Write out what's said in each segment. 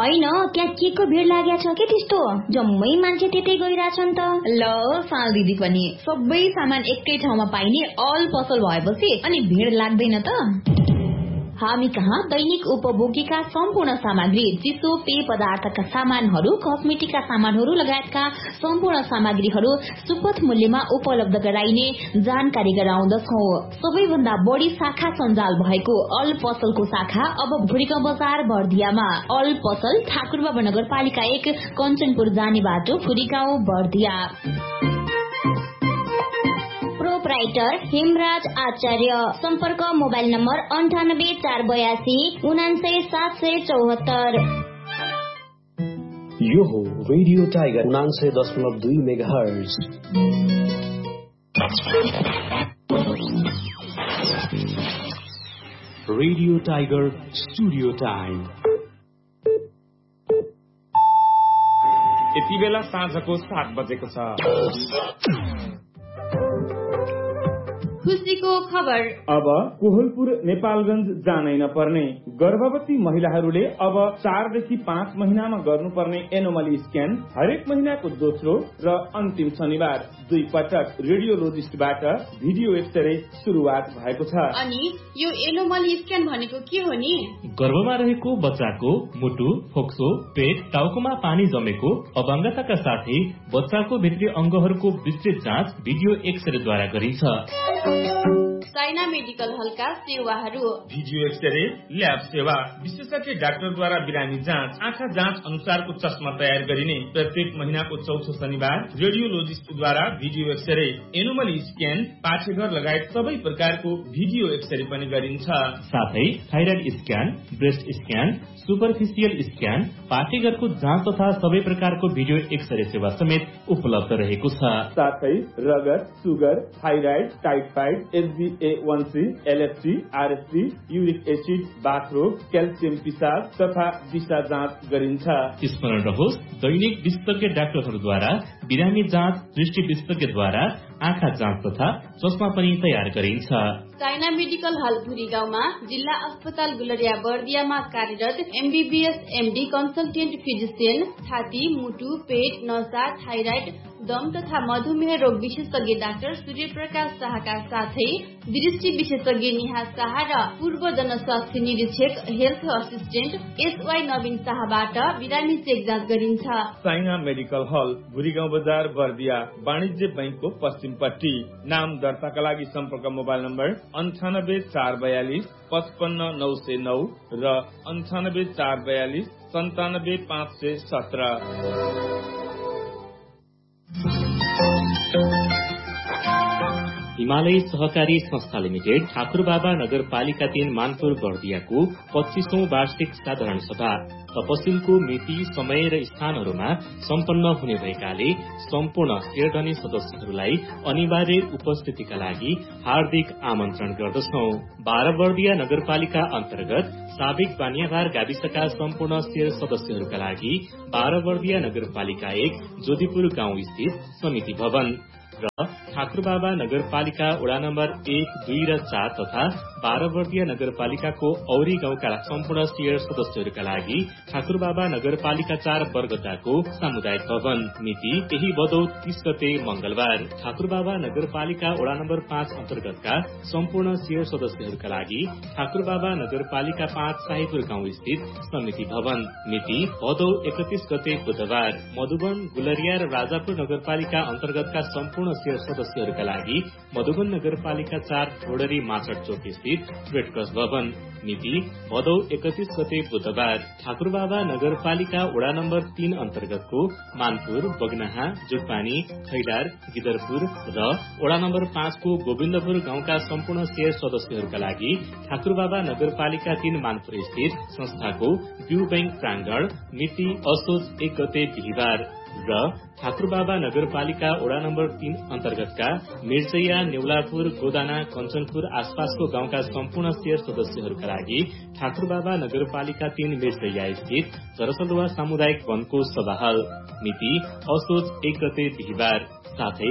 होइन त्यहाँ के को भिड लागेको छ के त्यस्तो जम्मै मान्छे त्यतै गइराछन् त। ल साल दिदी पनि सबै सामान एकै ठाउँमा पाइने अल पसल भएपछि अनि भिड लाग्दैन त। हामी कहाँ दैनिक उपभोगीका सम्पूर्ण सामग्री, चिसो पेय पदार्थका सामानहरू, कस्मेटिकका सामानहरू लगायतका सम्पूर्ण सामग्रीहरू सुपथ मूल्यमा उपलब्ध गराइने जानकारी गराउँदछौं। सबैभन्दा बढी शाखा सञ्जाल भएको अल पसलको शाखा अब भुरीगाउँ बजार बर्दियामा। अल पसल ठाकुरबाबा नगरपालिका 1 कञ्चनपुर जाने बाटो भुरीगाउँ बर्दिया। प्रोपराइटर हेमराज आचार्य। सम्पर्क मोबाइल नम्बर 98 482 79 774। यो हो radio tiger 99.2 megahertz. Radio tiger studio time. यति बेला साँझको 7 बजेको छ। खुसीको खबर। अब कोहलपुर नेपालगंज जानै नपर्ने। गर्भवती महिलाहरूले अब 4 देखि 5 महिनामा गर्नुपर्ने एनोमली स्क्यान हरेक महिनाको दोस्रो र अन्तिम शनिबार 2 पटक रेडियोलोजिस्टबाट भिडियो एक्सरे सुरुवात भएको छ। अनि यो एनोमली स्क्यान भनेको के हो नि? गर्भमा रहेको बच्चाको मुटु, फोक्सो, पेट, टाउकोमा पानी जमेको, अपाङ्गताका साथै बच्चाको भित्री अंगहरूको विस्तृत जाँच भिडियो एक्सरेद्वारा गरिन्छ। साइना मेडिकल हलका सेवाहरू: भिडियो एक्सरे, ल्याब सेवा, विशेषज्ञ डाक्टरद्वारा बिरामी जाँच, आँखा जाँच अनुसारको चस्मा तयार गरिने, प्रत्येक महिनाको चौथो शनिबार रेडियोलोजिस्टद्वारा भिडियो एक्सरे, एनोमली स्क्यान, पाठेघर लगायत सबै प्रकारको भिडियो एक्सरे पनि गरिन्छ। साथै thyroid scan, breast scan, superficial scan, पाठेघरको जाँच तथा सबै प्रकारको भिडियो एक्सरे सेवा समेत उपलब्ध रहेको छ। साथै रगत, sugar, thyroid, typhoid, HbA1c, LFT, RSD, uric acid, बाथरोग, calcium पिसाब तथा दिशा जाँच गरिन्छ। स्मरण रहोस्, दैनिक विशेषज्ञ डाक्टरहरूद्वारा बिरामी जाँच, दृष्टि विशेषज्ञद्वारा आँखा जाँच तथा चस्मा पनि तयार गरिन्छ। साइना मेडिकल हल भुरीगाउँमा, जिल्ला अस्पताल गुलरिया बर्दियामा कार्यरत MBBS MD कन्सल्टेन्ट फिजिसियन, छाती, मुटु, पेट, नसा, थाइराइड, दम तथा मधुमेह रोग विशेषज्ञ डाक्टर सूर्यप्रकाश शाहका साथै दृष्टि विशेषज्ञ निहा शाह र पूर्व जनस्वास्थ्य निरीक्षक हेल्थ असिस्टेन्ट SY नवीन शाहबाट बिरामी चेक जाँच गरिन्छ। साइना मेडिकल हल भुरीगाउँ बजार बर्दिया, वाणिज्य बैंकको पश्चिमपट्टि। नाम दर्ताका लागि सम्पर्क मोबाइल नम्बर 98 442 55 909 र 98 442 97 517। हिमालय सहकारी संस्था लिमिटेड ठाकुरबाबा नगरपालिका 3 मानपुर बर्दियाको 25औं वार्षिक साधारण सभा तपसिलको मिति, समय र स्थानहरूमा सम्पन्न हुने भएकाले सम्पूर्ण शेरधनी सदस्यहरूलाई अनिवार्य उपस्थितिका लागि हार्दिक आमन्त्रण गर्दछौं। 12 बर्दिया नगरपालिका अन्तर्गत साबिक बानियाबार गाविसका सम्पूर्ण शेर सदस्यहरूका लागि 12 बर्दिया नगरपालिका 1 जोधीपुर गाउँ स्थित समिति भवन र ठाकुरबाबा नगरपालिका वडा नम्बर 1, 2 र 4 तथा 12 बर्दिया नगरपालिकाको औरी गाउँका सम्पूर्ण शेर सदस्यहरूका लागि ठाकुरबाबा नगरपालिका 4 बरगदाको सामुदायिक भवन। मिति यही भदौ 30 गते मंगलबार। ठाकुरबाबा नगरपालिका वडा नम्बर 5 अन्तर्गतका सम्पूर्ण शेर सदस्यहरूका लागि ठाकुरबाबा नगरपालिका 5 साहिपुर गाउँ स्थित समिति भवन। मिति भदौ 31 गते बुधबार। मधुबन, गुलरिया र राजापुर नगरपालिका अन्तर्गतका सम्पूर्ण शेर सदस्यहरूका लागि मधुबन नगरपालिका 4 ठोडरी माछट चौकी स्थित रेडक्रस भवन। मिति भदौ 31 गते बुधबार। ठाकुरबाबा नगरपालिका वडा नम्बर 3 अन्तर्गतको मानपुर, बगनाहा, जुटपानी, खैलार, गिदरपुर र वडा नम्बर 5 को गोविन्दपुर गाउँका सम्पूर्ण शेर सदस्यहरूका लागि ठाकुरबाबा नगरपालिका 3 मानपुर स्थित संस्थाको ब्यू बैंक प्राङ्गण। मिति असोज 1 गते बिहिबार। र ठाकुरबाबा नगरपालिका वडा नम्बर 3 अन्तर्गतका मिर्चैया, नेउलापुर, गोदाना, कञ्चनपुर आसपासको गाउँका सम्पूर्ण शेर सदस्यहरूका लागि ठाकुरबाबा नगरपालिका 3 मिर्चैया स्थित जरसलुवा सामुदायिक वनको सभा हल। मिति असोज 1 गते बिहिबार। साथै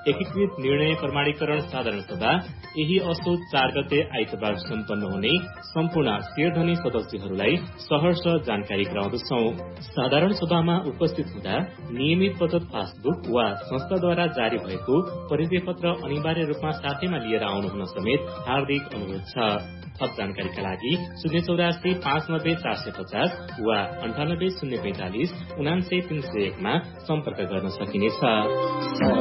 एकीकृत निर्णय प्रमाणीकरण साधारण सभा यही असोज 4 गते आइतबार सम्पन्न हुने सम्पूर्ण शेयरधनी सदस्यहरूलाई सहर्ष जानकारी गराउँदछौ। साधारण सभामा उपस्थित हुँदा नियमित बचत पासबुक वा संस्थाद्वारा जारी भएको परिचय पत्र अनिवार्य रूपमा साथैमा लिएर आउनु हुन समेत हार्दिक अनुरोध छ। थप जानकारीका लागि 084 590 450 वा 98 045 99 301 मा सम्पर्क गर्न सकिनेछ।